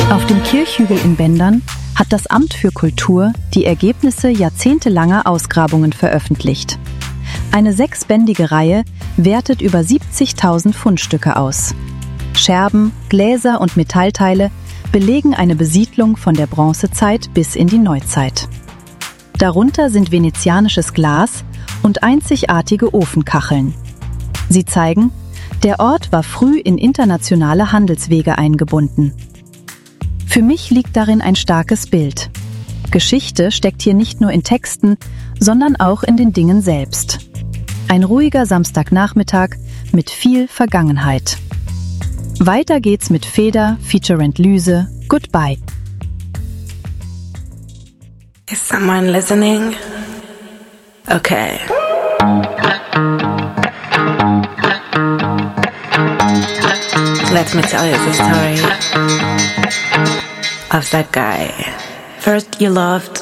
Auf dem Kirchhügel in Bendern hat das Amt für Kultur die Ergebnisse jahrzehntelanger Ausgrabungen veröffentlicht. Eine 6-bändige Reihe wertet über 70.000 Fundstücke aus. Scherben, Gläser und Metallteile belegen eine Besiedlung von der Bronzezeit bis in die Neuzeit. Darunter sind venezianisches Glas und einzigartige Ofenkacheln. Sie zeigen, der Ort war früh in internationale Handelswege eingebunden. Für mich liegt darin ein starkes Bild. Geschichte steckt hier nicht nur in Texten, sondern auch in den Dingen selbst. Ein ruhiger Samstagnachmittag mit viel Vergangenheit. Weiter geht's mit Feder featurend Lyse. Goodbye. Is someone listening? Okay. Let me tell you the story of that guy. First you loved